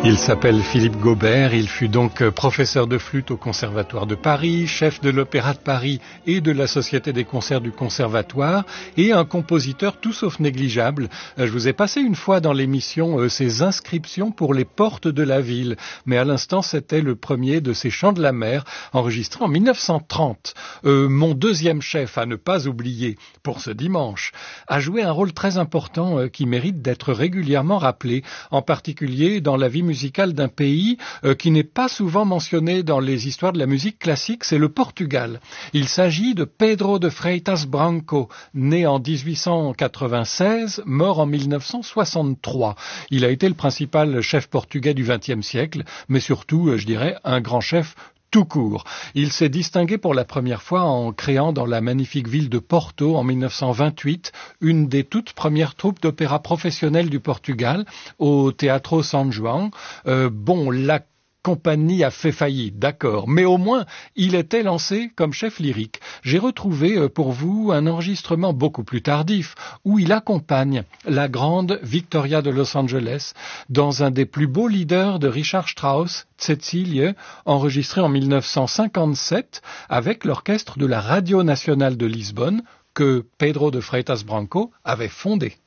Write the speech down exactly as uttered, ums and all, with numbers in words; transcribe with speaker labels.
Speaker 1: Il s'appelle Philippe Gaubert, il fut donc professeur de flûte au Conservatoire de Paris, chef de l'Opéra de Paris et de la Société des concerts du Conservatoire, et un compositeur tout sauf négligeable. Je vous ai passé une fois dans l'émission ses inscriptions pour les portes de la ville, mais à l'instant c'était le premier de ces chants de la mer, enregistré en mille neuf cent trente. Euh, mon deuxième chef, à ne pas oublier, pour ce dimanche, a joué un rôle très important euh, qui mérite d'être régulièrement rappelé, en particulier dans la vie musicale d'un pays euh, qui n'est pas souvent mentionné dans les histoires de la musique classique, c'est le Portugal. Il s'agit de Pedro de Freitas Branco, né en dix-huit cent quatre-vingt-seize, mort en mille neuf cent soixante-trois. Il a été le principal chef portugais du vingtième siècle, mais surtout, euh, je dirais, un grand chef tout court. Il s'est distingué pour la première fois en créant dans la magnifique ville de Porto en mille neuf cent vingt-huit une des toutes premières troupes d'opéra professionnelles du Portugal au Teatro São João. Euh, bon, la compagnie a fait faillite, d'accord, mais au moins il était lancé comme chef lyrique. J'ai retrouvé pour vous un enregistrement beaucoup plus tardif où il accompagne la grande Victoria de Los Angeles dans un des plus beaux leaders de Richard Strauss, Cecilie, enregistré en mille neuf cent cinquante-sept avec l'orchestre de la Radio Nationale de Lisbonne que Pedro de Freitas Branco avait fondé.